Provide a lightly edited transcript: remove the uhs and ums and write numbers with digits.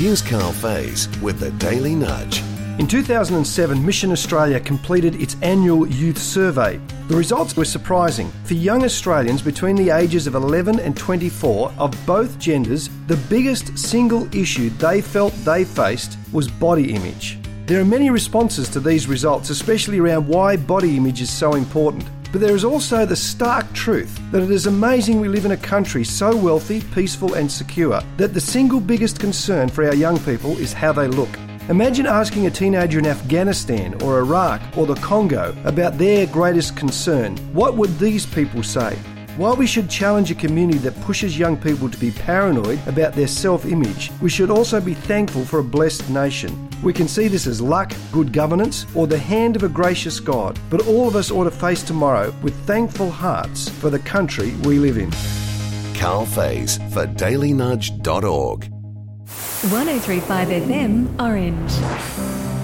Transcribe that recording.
Here's Carl Faze with the Daily Nudge. In 2007, Mission Australia completed its annual youth survey. The results were surprising. For young Australians between the ages of 11 and 24 of both genders, the biggest single issue they felt they faced was body image. There are many responses to these results, especially around why body image is so important. But there is also the stark truth that it is amazing we live in a country so wealthy, peaceful and secure that the single biggest concern for our young people is how they look. Imagine asking a teenager in Afghanistan or Iraq or the Congo about their greatest concern. What would these people say? While we should challenge a community that pushes young people to be paranoid about their self-image, we should also be thankful for a blessed nation. We can see this as luck, good governance, or the hand of a gracious God. But all of us ought to face tomorrow with thankful hearts for the country we live in. Carl Faze for dailynudge.org. 103.5 FM Orange.